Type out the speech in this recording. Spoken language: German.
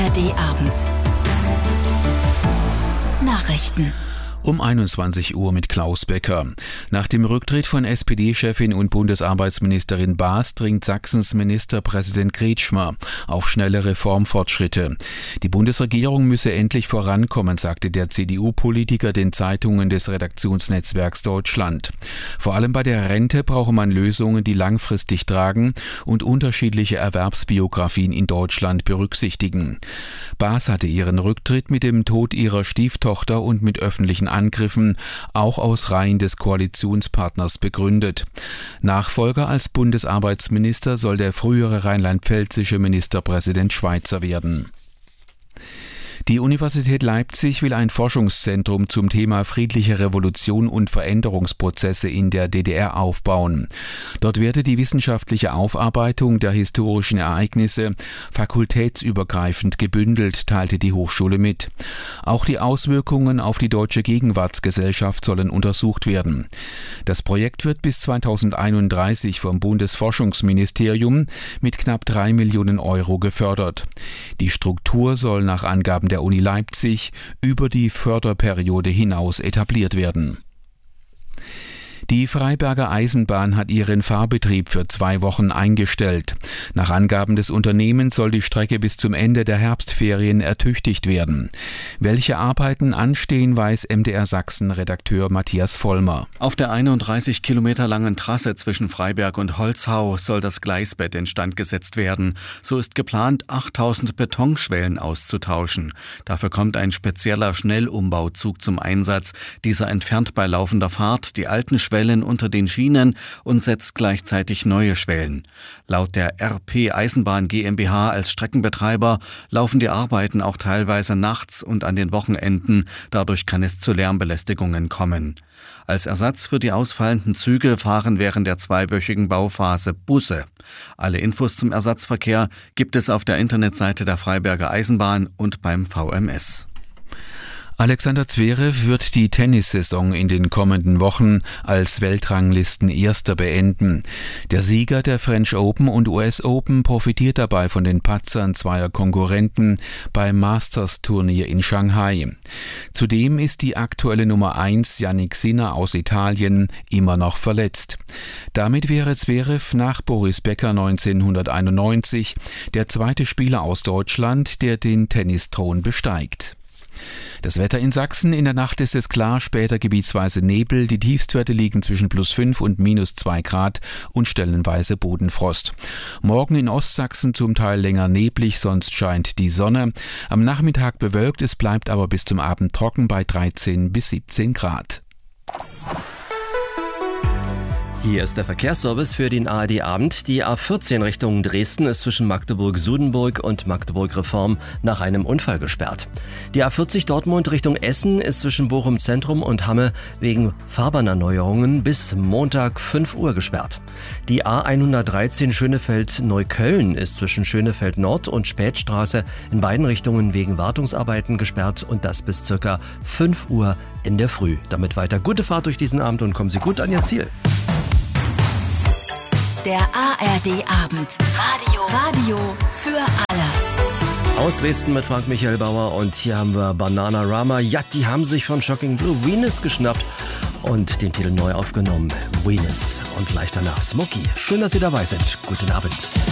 ARD-Abend. Nachrichten. Um 21 Uhr mit Klaus Becker. Nach dem Rücktritt von SPD-Chefin und Bundesarbeitsministerin Baas dringt Sachsens Ministerpräsident Kretschmer auf schnelle Reformfortschritte. Die Bundesregierung müsse endlich vorankommen, sagte der CDU-Politiker den Zeitungen des Redaktionsnetzwerks Deutschland. Vor allem bei der Rente brauche man Lösungen, die langfristig tragen und unterschiedliche Erwerbsbiografien in Deutschland berücksichtigen. Baas hatte ihren Rücktritt mit dem Tod ihrer Stieftochter und mit öffentlichen Angriffen auch aus Reihen des Koalitionspartners begründet. Nachfolger als Bundesarbeitsminister soll der frühere rheinland-pfälzische Ministerpräsident Schweizer werden. Die Universität Leipzig will ein Forschungszentrum zum Thema friedliche Revolution und Veränderungsprozesse in der DDR aufbauen. Dort werde die wissenschaftliche Aufarbeitung der historischen Ereignisse fakultätsübergreifend gebündelt, teilte die Hochschule mit. Auch die Auswirkungen auf die deutsche Gegenwartsgesellschaft sollen untersucht werden. Das Projekt wird bis 2031 vom Bundesforschungsministerium mit knapp 3 Millionen Euro gefördert. Die Struktur soll nach Angaben der Uni Leipzig über die Förderperiode hinaus etabliert werden. Die Freiberger Eisenbahn hat ihren Fahrbetrieb für 2 Wochen eingestellt. Nach Angaben des Unternehmens soll die Strecke bis zum Ende der Herbstferien ertüchtigt werden. Welche Arbeiten anstehen, weiß MDR Sachsen-Redakteur Matthias Vollmer. Auf der 31 Kilometer langen Trasse zwischen Freiberg und Holzhau soll das Gleisbett instand gesetzt werden. So ist geplant, 8000 Betonschwellen auszutauschen. Dafür kommt ein spezieller Schnellumbauzug zum Einsatz. Dieser entfernt bei laufender Fahrt die alten Schwellen unter den Schienen und setzt gleichzeitig neue Schwellen. Laut der RP Eisenbahn GmbH als Streckenbetreiber laufen die Arbeiten auch teilweise nachts und an den Wochenenden. Dadurch kann es zu Lärmbelästigungen kommen. Als Ersatz für die ausfallenden Züge fahren während der 2-wöchigen Bauphase Busse. Alle Infos zum Ersatzverkehr gibt es auf der Internetseite der Freiberger Eisenbahn und beim VMS. Alexander Zverev wird die Tennissaison in den kommenden Wochen als Weltranglisten-Erster beenden. Der Sieger der French Open und US Open profitiert dabei von den Patzern zweier Konkurrenten beim Masters-Turnier in Shanghai. Zudem ist die aktuelle Nummer 1 Jannik Sinner aus Italien immer noch verletzt. Damit wäre Zverev nach Boris Becker 1991 der zweite Spieler aus Deutschland, der den Tennisthron besteigt. Das Wetter in Sachsen: In der Nacht ist es klar, später gebietsweise Nebel. Die Tiefstwerte liegen zwischen +5 und -2 Grad und stellenweise Bodenfrost. Morgen in Ostsachsen zum Teil länger neblig, sonst scheint die Sonne. Am Nachmittag bewölkt, es bleibt aber bis zum Abend trocken bei 13 bis 17 Grad. Hier ist der Verkehrsservice für den ARD-Abend. Die A14 Richtung Dresden ist zwischen Magdeburg-Sudenburg und Magdeburg-Reform nach einem Unfall gesperrt. Die A40 Dortmund Richtung Essen ist zwischen Bochum Zentrum und Hamme wegen Fahrbahnerneuerungen bis Montag 5 Uhr gesperrt. Die A113 Schönefeld-Neukölln ist zwischen Schönefeld Nord und Spätstraße in beiden Richtungen wegen Wartungsarbeiten gesperrt und das bis ca. 5 Uhr in der Früh. Damit weiter gute Fahrt durch diesen Abend und kommen Sie gut an Ihr Ziel. Der ARD-Abend. Radio für alle. Aus Dresden mit Frank Michael Bauer und hier haben wir Bananarama. Ja, die haben sich von Shocking Blue Venus geschnappt und den Titel neu aufgenommen. Venus und gleich danach Smokey. Schön, dass Sie dabei sind. Guten Abend.